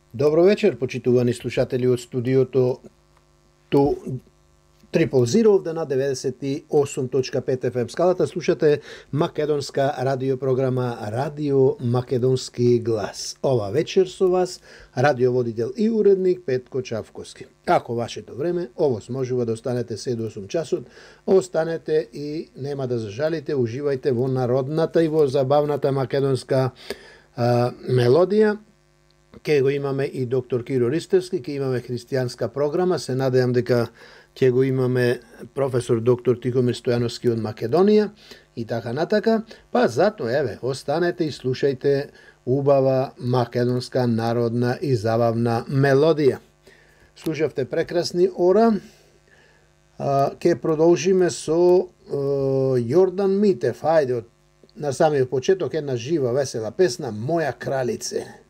Добро вечер, почитувани слушатели од студиото ту Triple Zero овде на 98.5 FM скалата. Слушате македонска радиопрограма Радио Македонски глас. Ова вечер со вас радиоводител и уредник Петко Чавковски. Ако вашето време, овоз можува да останете 7 до 8 часот, останете и нема да зажалите, уживајте во народната и во забавната македонска мелодија. Ке го имаме и доктор Киро Ристевски, ке имаме христијанска програма, се надејам дека ќе го имаме професор доктор Тихомир Стојановски од Македонија и така натака. Па затоа, еве, останете и слушајте убава македонска народна и забавна мелодија. Слушавте прекрасни ора. Ке продолжиме со Јордан Митев. Хајде, на самиот почеток една жива, весела песна, Моја кралице.